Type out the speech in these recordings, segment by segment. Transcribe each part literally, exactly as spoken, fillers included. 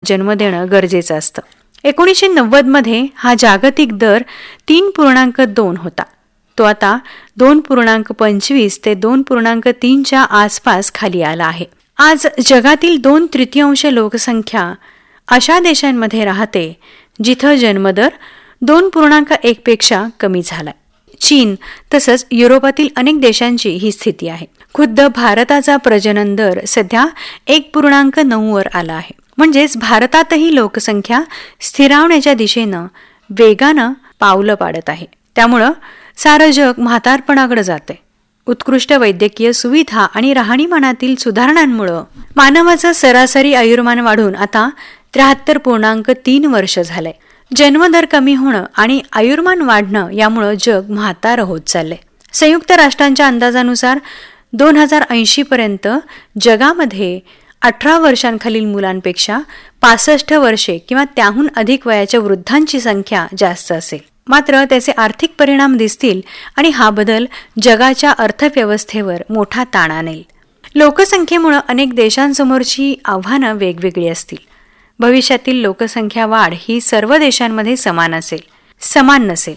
जन्म देणं गरजेचं असतं. एकोणीसशे नव्वदमध्ये हा जागतिक दर तीन पूर्णांक दोन होता. तो आता दोन पूर्णांक पंचवीस ते दोन पूर्णांक तीनच्या आसपास खाली आला आहे. आज जगातील दोन तृतीयांश लोकसंख्या अशा देशांमध्ये राहते जिथं जन्मदर दोन पूर्णांक एक पेक्षा कमी झाला. चीन तसंच युरोपातील अनेक देशांची ही स्थिती आहे. खुद्द भारताचा प्रजनन दर सध्या एक पूर्णांक नऊ वर आला आहे. म्हणजेच भारतातही लोकसंख्या स्थिरावण्याच्या दिशेनं वेगानं पावलं पाडत आहे. त्यामुळं सारं जग म्हातारपणाकडे जाते. उत्कृष्ट वैद्यकीय सुविधा आणि राहणीमानातील सुधारणांमुळे मानवाचं सरासरी आयुर्मान वाढून आता त्र्याहत्तर पूर्णांक तीन वर्ष झालंय. जन्मदर कमी होणं आणि आयुर्मान वाढणं यामुळं जग म्हातारं होत चाललंय. संयुक्त राष्ट्रांच्या अंदाजानुसार दोन हजार ऐंशी पर्यंत जगामध्ये अठरा वर्षांखालील मुलांपेक्षा पासष्ट वर्षे किंवा त्याहून अधिक वयाच्या वृद्धांची संख्या जास्त असेल. मात्र त्याचे आर्थिक परिणाम दिसतील आणि हा बदल जगाच्या अर्थव्यवस्थेवर मोठा ताण आणेल. लोकसंख्येमुळे अनेक देशांसमोरची आव्हानं वेगवेगळी असतील. भविष्यातील लोकसंख्या वाढ ही सर्व देशांमध्ये समान असेल समान नसेल.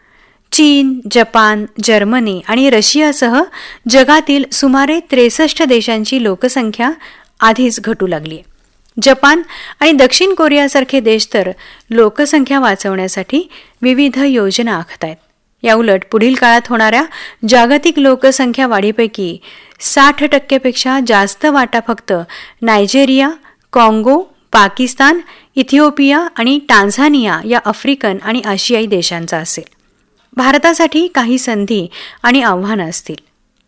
चीन, जपान, जर्मनी आणि रशियासह जगातील सुमारे त्रेसष्ट देशांची लोकसंख्या आधीच घटू लागली. जपान आणि दक्षिण कोरियासारखे देश तर लोकसंख्या वाचवण्यासाठी विविध योजना आखत आहेत. याउलट पुढील काळात होणाऱ्या जागतिक लोकसंख्या वाढीपैकी साठ टक्केपेक्षा जास्त वाटा फक्त नायजेरिया, काँगो, पाकिस्तान, इथिओपिया आणि टांझानिया या आफ्रिकन आणि आशियाई देशांचा असेल. भारतासाठी काही संधी आणि आव्हानं असतील.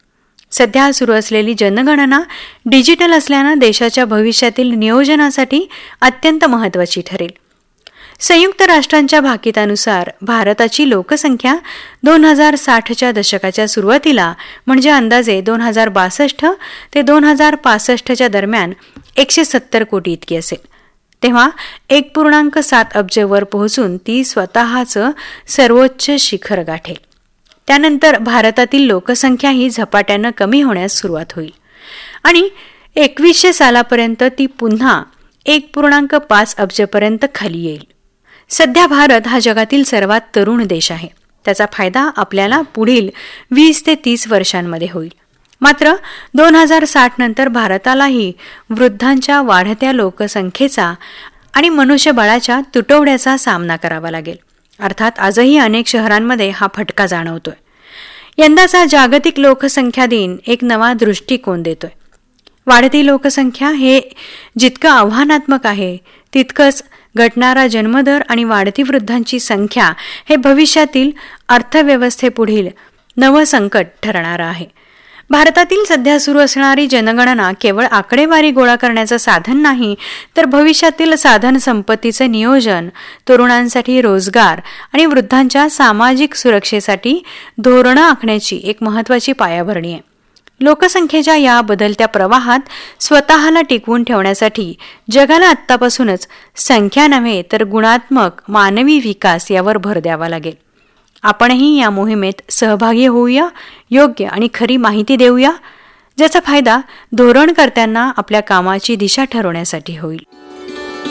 सध्या सुरू असलेली जनगणना डिजिटल असल्यानं देशाच्या भविष्यातील नियोजनासाठी अत्यंत महत्त्वाची ठरेल. संयुक्त राष्ट्रांच्या भाकितानुसार भारताची लोकसंख्या दोन हजार साठच्या दशकाच्या सुरुवातीला म्हणजे अंदाजे दोन हजार बासष्ट ते दोन हजार पासष्टच्या दरम्यान एकशे सत्तर कोटी इतकी असेल. तेव्हा एक पूर्णांक सात अब्जवर पोहोचून ती स्वतःचं सर्वोच्च शिखर गाठेल. त्यानंतर भारतातील लोकसंख्या ही झपाट्यानं कमी होण्यास सुरुवात होईल आणि एकवीसशे सालापर्यंत ती पुन्हा एक पूर्णांक पाच अब्जपर्यंत खाली येईल. सध्या भारत हा जगातील सर्वात तरुण देश आहे. त्याचा फायदा आपल्याला पुढील वीस ते तीस वर्षांमध्ये होईल. मात्र दोन हजार साठ नंतर भारतालाही वृद्धांच्या वाढत्या लोकसंख्येचा आणि मनुष्यबळाच्या तुटवड्याचा सामना करावा लागेल. अर्थात आजही अनेक शहरांमध्ये हा फटका जाणवतोय. यंदाचा जागतिक लोकसंख्या दिन एक नवा दृष्टिकोन देतोय. वाढती लोकसंख्या हे जितकं आव्हानात्मक आहे तितकंच घटणारा जन्मदर आणि वाढती वृद्धांची संख्या हे भविष्यातील अर्थव्यवस्थेपुढील नवं संकट ठरणार आहे. भारतातील सध्या सुरू असणारी जनगणना केवळ आकडेवारी गोळा करण्याचं साधन नाही, तर भविष्यातील साधन संपत्तीचं नियोजन, तरुणांसाठी रोजगार आणि वृद्धांच्या सामाजिक सुरक्षेसाठी धोरणं आखण्याची एक महत्त्वाची पायाभरणी आहे. लोकसंख्येच्या या बदलत्या प्रवाहात स्वतःला टिकवून ठेवण्यासाठी जगाला आत्तापासूनच संख्या नव्हे तर गुणात्मक मानवी विकास यावर भर द्यावा लागेल. आपणही या मोहिमेत सहभागी होऊया, योग्य आणि खरी माहिती देऊया, ज्याचा फायदा धोरणकर्त्यांना आपल्या कामाची दिशा ठरवण्यासाठी होईल.